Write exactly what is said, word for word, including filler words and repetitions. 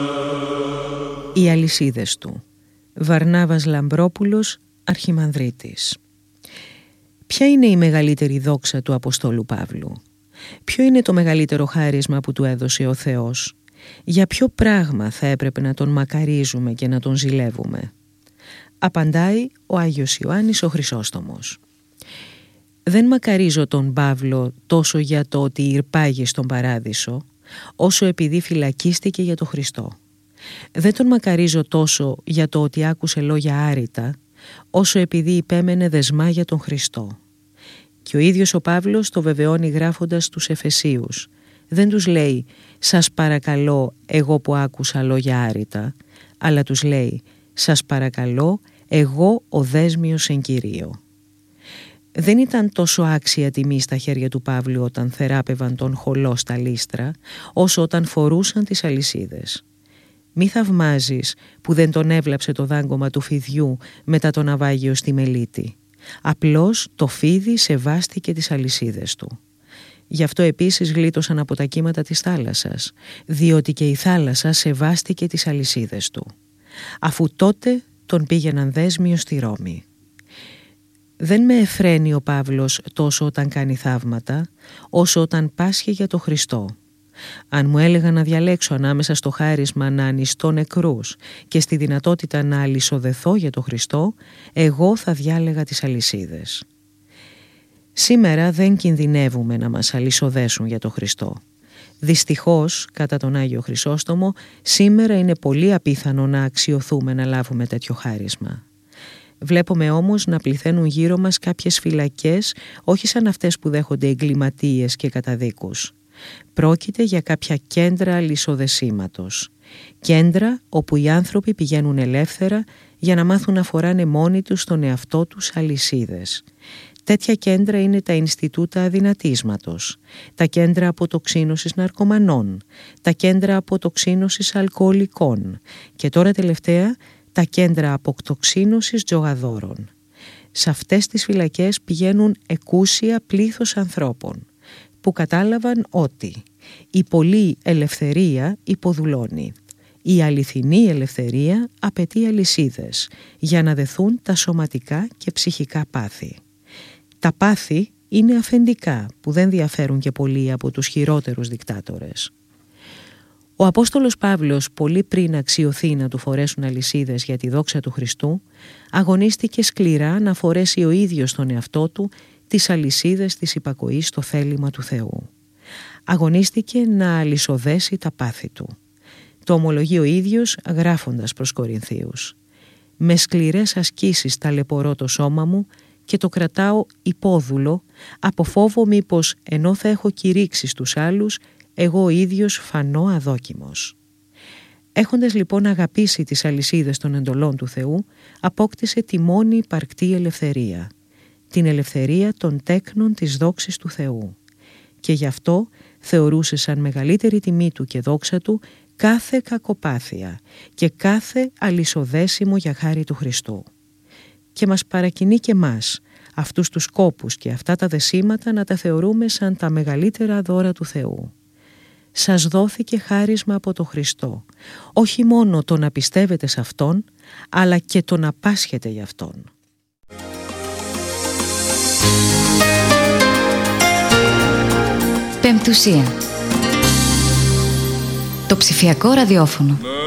Οι αλυσίδες του. Βαρνάβας Λαμπρόπουλος, Αρχιμανδρίτης. Ποια είναι η μεγαλύτερη δόξα του Αποστόλου Παύλου? Ποιο είναι το μεγαλύτερο χάρισμα που του έδωσε ο Θεός? Για ποιο πράγμα θα έπρεπε να τον μακαρίζουμε και να τον ζηλεύουμε? Απαντάει ο Άγιος Ιωάννης ο Χρυσόστομος. Δεν μακαρίζω τον Παύλο τόσο για το ότι ηρπάγει στον παράδεισο, όσο επειδή φυλακίστηκε για το Χριστό. Δεν τον μακαρίζω τόσο για το ότι άκουσε λόγια άρρητα, όσο επειδή υπέμενε δεσμά για τον Χριστό. Και ο ίδιος ο Παύλος το βεβαιώνει γράφοντας τους Εφεσίους. Δεν τους λέει «Σας παρακαλώ εγώ που άκουσα λόγια άρρητα», αλλά τους λέει «Σας παρακαλώ εγώ ο δέσμιος εν Κυρίω». Δεν ήταν τόσο άξια τιμή στα χέρια του Παύλου όταν θεράπευαν τον χολό στα λίστρα, όσο όταν φορούσαν τις αλυσίδες. Μη θαυμάζεις που δεν τον έβλαψε το δάγκωμα του φιδιού μετά το ναυάγιο στη Μελίτη. Απλώς το φίδι σεβάστηκε τις αλυσίδες του. Γι' αυτό επίσης γλίτωσαν από τα κύματα της θάλασσας, διότι και η θάλασσα σεβάστηκε τις αλυσίδες του. Αφού τότε τον πήγαιναν δέσμιο στη Ρώμη. Δεν με εφραίνει ο Παύλος τόσο όταν κάνει θαύματα, όσο όταν πάσχει για το Χριστό. Αν μου έλεγα να διαλέξω ανάμεσα στο χάρισμα να ανιστώ νεκρούς και στη δυνατότητα να αλυσοδεθώ για το Χριστό, εγώ θα διάλεγα τις αλυσίδες. Σήμερα δεν κινδυνεύουμε να μας αλυσοδέσουν για το Χριστό. Δυστυχώς, κατά τον Άγιο Χρυσόστομο, σήμερα είναι πολύ απίθανο να αξιωθούμε να λάβουμε τέτοιο χάρισμα. Βλέπουμε όμως να πληθαίνουν γύρω μας κάποιες φυλακές, όχι σαν αυτές που δέχονται εγκληματίες και καταδίκους. Πρόκειται για κάποια κέντρα αλυσοδεσίματος. Κέντρα όπου οι άνθρωποι πηγαίνουν ελεύθερα για να μάθουν να φοράνε μόνοι τους στον εαυτό τους αλυσίδες. Τέτοια κέντρα είναι τα Ινστιτούτα Αδυνατίσματος, τα κέντρα αποτοξίνωσης ναρκωμανών, τα κέντρα αποτοξίνωσης αλκοολικών και τώρα τελευταία τα κέντρα αποκτοξίνωσης τζογαδόρων. Σε αυτές τις φυλακές πηγαίνουν εκούσια πλήθος ανθρώπων που κατάλαβαν ότι η πολλή ελευθερία υποδουλώνει. Η αληθινή ελευθερία απαιτεί αλυσίδες για να δεθούν τα σωματικά και ψυχικά πάθη. Τα πάθη είναι αφεντικά που δεν διαφέρουν και πολύ από τους χειρότερους δικτάτορες. Ο Απόστολος Παύλος, πολύ πριν αξιωθεί να του φορέσουν αλυσίδες για τη δόξα του Χριστού, αγωνίστηκε σκληρά να φορέσει ο ίδιος στον εαυτό του τις αλυσίδες της υπακοής στο θέλημα του Θεού. Αγωνίστηκε να αλυσοδέσει τα πάθη του. Το ομολογεί ο ίδιος γράφοντας προς Κορινθίους. «Με σκληρές ασκήσεις ταλαιπωρώ το σώμα μου και το κρατάω υπόδουλο, από φόβο μήπως ενώ θα έχω κηρύξει στους άλλους, εγώ ο ίδιος φανώ αδόκιμος». Έχοντας λοιπόν αγαπήσει τις αλυσίδες των εντολών του Θεού, απόκτησε τη μόνη υπαρκτή ελευθερία, την ελευθερία των τέκνων της δόξης του Θεού. Και γι' αυτό θεωρούσε σαν μεγαλύτερη τιμή του και δόξα του κάθε κακοπάθεια και κάθε αλυσοδέσιμο για χάρη του Χριστού. Και μας παρακινεί και μας αυτούς τους σκόπους και αυτά τα δεσίματα να τα θεωρούμε σαν τα μεγαλύτερα δώρα του Θεού. Σας δόθηκε χάρισμα από το Χριστό, όχι μόνο το να πιστεύετε σε Αυτόν, αλλά και το να πάσχετε για Αυτόν. Πεμπτουσία. Το ψηφιακό ραδιόφωνο.